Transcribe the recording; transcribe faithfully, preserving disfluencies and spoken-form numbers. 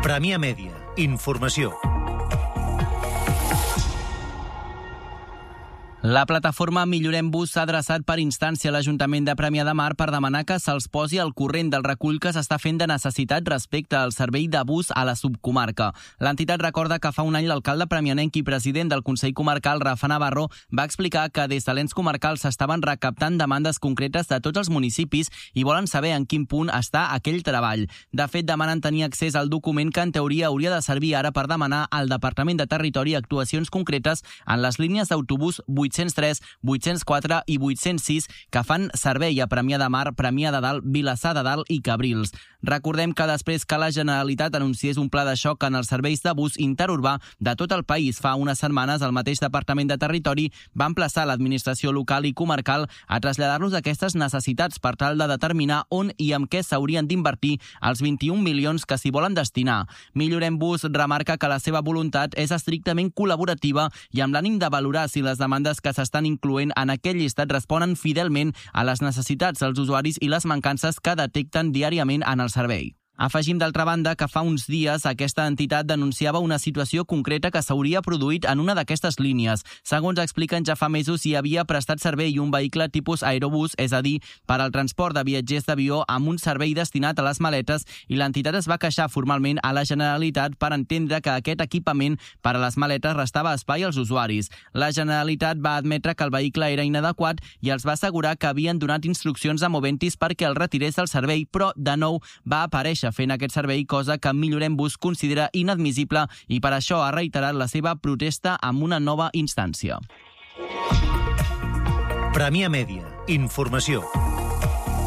Premià Mèdia. Informació. La plataforma Millorem Bus s'ha adreçat per instància a l'Ajuntament de Premià de Mar per demanar que se'ls posi al corrent del recull que s'està fent de necessitat respecte al servei de bus a la subcomarca. L'entitat recorda que fa un any l'alcalde premianenc i president del Consell Comarcal, Rafa Navarro, va explicar que des de l'ens comarcal s'estaven recaptant demandes concretes de tots els municipis i volen saber en quin punt està aquell treball. De fet, demanen tenir accés al document que en teoria hauria de servir ara per demanar al Departament de Territori actuacions concretes en les línies d'autobús vuit-cents tres, vuit-cents quatre i vuit-cents sis que fan servei a Premià de Mar, Premià de Dalt, Vilassar de Dalt i Cabrils. Recordem que després que la Generalitat anunciés un pla de xoc en els serveis de bus interurbà de tot el país fa unes setmanes, el mateix Departament de Territori va emplaçar l'administració local i comarcal a traslladar-los aquestes necessitats per tal de determinar on i amb què s'haurien d'invertir els vint-i-un milions que s'hi volen destinar. Millorem Bus remarca que la seva voluntat és estrictament col·laborativa i amb l'ànim de valorar si les demandes que s'estan incloent en aquell llistat responen fidelment a les necessitats dels usuaris i les mancances que detecten diàriament en el servei. Afegim d'altra banda que fa uns dies aquesta entitat denunciava una situació concreta que s'hauria produït en una d'aquestes línies. Segons expliquen, ja fa mesos hi havia prestat servei un vehicle tipus aerobús, és a dir, per al transport de viatgers d'avió amb un servei destinat a les maletes, i l'entitat es va queixar formalment a la Generalitat per entendre que aquest equipament per a les maletes restava espai als usuaris. La Generalitat va admetre que el vehicle era inadequat i els va assegurar que havien donat instruccions a Moventis perquè el retirés del servei, però de nou va aparèixer fent aquest servei, cosa que Millorem Bus considera inadmissible i per això ha reiterat la seva protesta amb una nova instància. Premià Mèdia. Informació.